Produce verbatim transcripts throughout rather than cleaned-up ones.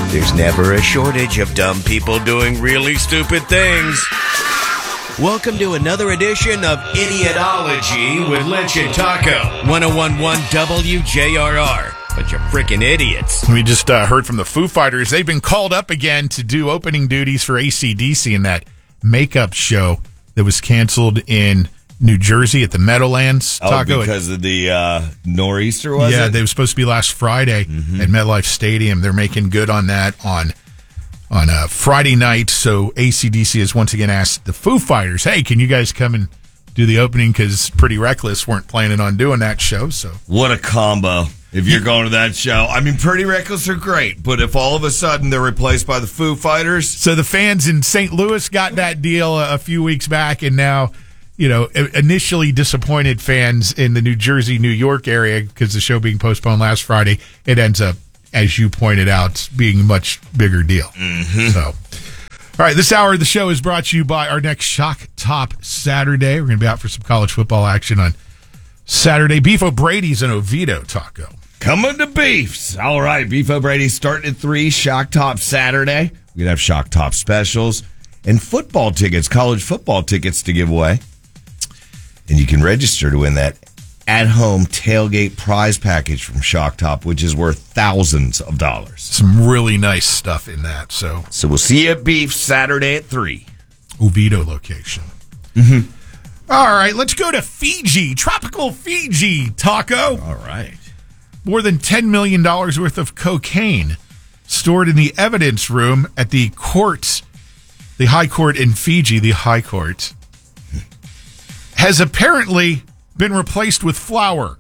There's never a shortage of dumb people doing really stupid things. Welcome to another edition of Idiotology with Lynch and Taco. one oh one point one W J R R. Bunch of freaking idiots. We just uh, heard from the Foo Fighters. They've been called up again to do opening duties for A C D C in that makeup show that was canceled in New Jersey at the Meadowlands. Oh, Taco. because of the uh, nor'easter, was yeah, it? they were supposed to be last Friday mm-hmm. at MetLife Stadium. They're making good on that on on a Friday night. So A C D C has once again asked the Foo Fighters, hey, can you guys come and do the opening? Because Pretty Reckless weren't planning on doing that show. So what a combo. If you're going to that show. I mean, Pretty Reckless are great, but if all of a sudden they're replaced by the Foo Fighters. So the fans in Saint Louis got that deal a, a few weeks back, and now, you know, initially disappointed fans in the New Jersey, New York area because the show being postponed last Friday, it ends up, as you pointed out, being a much bigger deal. Mm-hmm. So, all right, this hour of the show is brought to you by our next Shock Top Saturday. We're going to be out for some college football action on Saturday. Beef O'Brady's in Oviedo, Taco. Coming to Beefs. All right, Beef O'Brady's starting at three, Shock Top Saturday. We're going to have Shock Top specials and football tickets, college football tickets to give away. And you can register to win that at-home tailgate prize package from Shock Top, which is worth thousands of dollars. Some really nice stuff in that. So, so we'll see you at Beef Saturday at three. Oviedo location. Mm-hmm. All right, let's go to Fiji, tropical Fiji, Taco. All right. More than ten million dollars worth of cocaine stored in the evidence room at the courts, the High Court in Fiji, the High Court, has apparently been replaced with flour.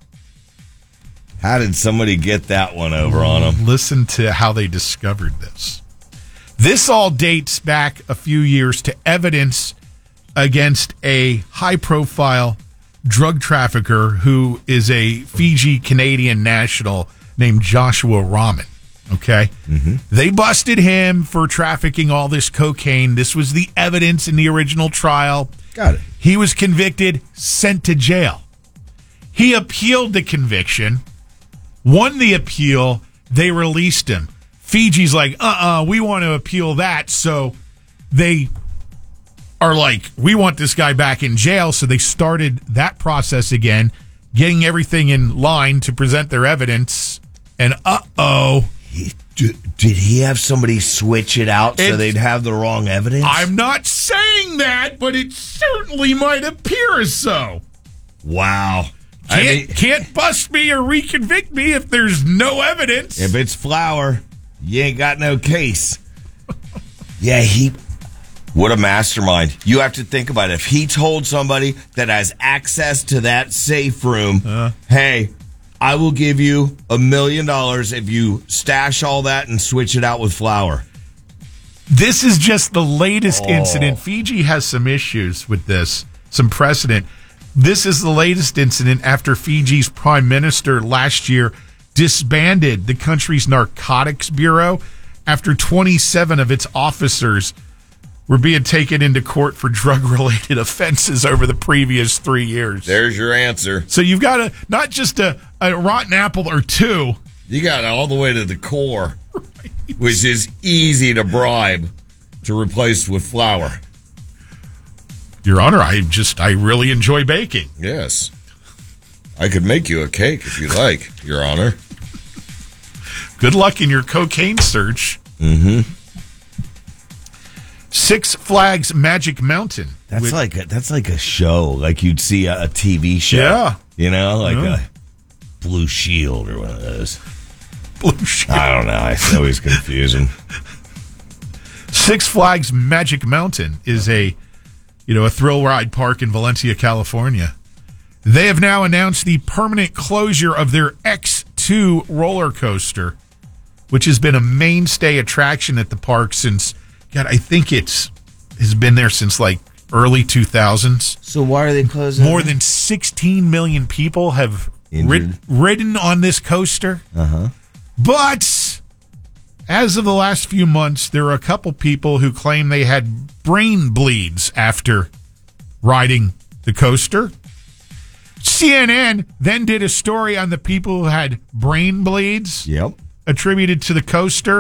How did somebody get that one over on them? Listen to how they discovered this. This all dates back a few years to evidence against a high-profile drug trafficker who is a Fiji Canadian national named Joshua Rahman. Okay? Mm-hmm. They busted him for trafficking all this cocaine. This was the evidence in the original trial. Got it. He was convicted, sent to jail. He appealed the conviction, won the appeal, they released him. Fiji's like, uh-uh, we want to appeal that, so they are like, we want this guy back in jail, so they started that process again, getting everything in line to present their evidence, and uh-oh. He, did, did he have somebody switch it out so it's, they'd have the wrong evidence? I'm not saying that, but it certainly might appear as so. Wow. Can't, I mean, can't bust me or reconvict me if there's no evidence. If it's flour, you ain't got no case. Yeah, he... What a mastermind. You have to think about it. If he told somebody that has access to that safe room, uh, hey, I will give you a million dollars if you stash all that and switch it out with flour. This is just the latest oh. incident. Fiji has some issues with this, some precedent. This is the latest incident after Fiji's prime minister last year disbanded the country's narcotics bureau after twenty-seven of its officers were being taken into court for drug-related offenses over the previous three years. There's your answer. So you've got a not just a, a rotten apple or two. You got it all the way to the core, right. Which is easy to bribe to replace with flour. Your Honor, I just, I really enjoy baking. Yes. I could make you a cake if you like, Your Honor. Good luck in your cocaine search. Mm-hmm. Six Flags Magic Mountain. That's with, like a, that's like a show, like you'd see a, a T V show. Yeah, you know, like yeah. a Blue Shield or one of those. Blue Shield. I don't know. It's always confusing. Six Flags Magic Mountain is a, you know, a thrill ride park in Valencia, California. They have now announced the permanent closure of their X two roller coaster, which has been a mainstay attraction at the park since. God, I think it's has been there since like early two thousands. So why are they closing? More than sixteen million people have rid, ridden on this coaster. Uh-huh. But as of the last few months, there are a couple people who claim they had brain bleeds after riding the coaster. C N N then did a story on the people who had brain bleeds yep. attributed to the coaster.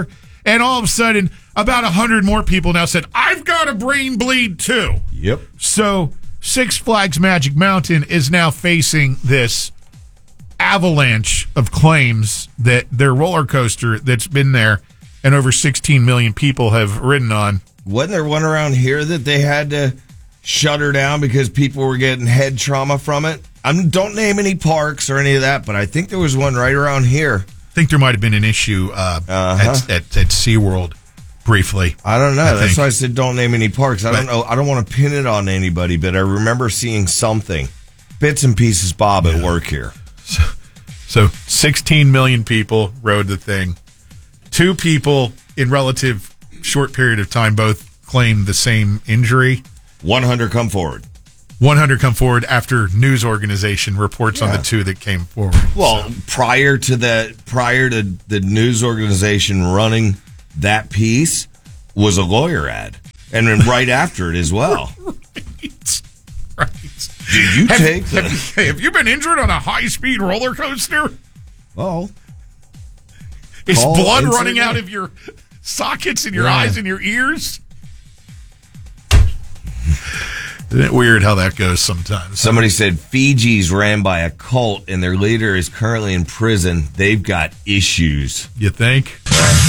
And all of a sudden, about one hundred more people now said, I've got a brain bleed too. Yep. So Six Flags Magic Mountain is now facing this avalanche of claims that their roller coaster that's been there and over sixteen million people have ridden on. Wasn't there one around here that they had to shut her down because people were getting head trauma from it? I don't name any parks or any of that, but I think there was one right around here. I think there might have been an issue uh, Uh-huh. at, at, at SeaWorld briefly. I don't know. I That's think. why I said don't name any parks. I don't know. I don't want to pin it on anybody, but I remember seeing something. Bits and pieces, Bob, at work here. So, so sixteen million people rode the thing. Two people in relative short period of time both claimed the same injury. one hundred come forward. one hundred come forward after news organization reports on Yeah. the two that came forward. Well, prior to the prior to the news organization running that piece was a lawyer ad, and then right after it as well. Right. Right. Did you Have, take the? have, have you been injured on a high-speed roller coaster? Well, Is Call blood incident. running out of your sockets in your Yeah. eyes and your ears? Isn't it weird how that goes sometimes? somebody said Fiji's ran by a cult, and their leader is currently in prison. They've got issues. You think? Yeah.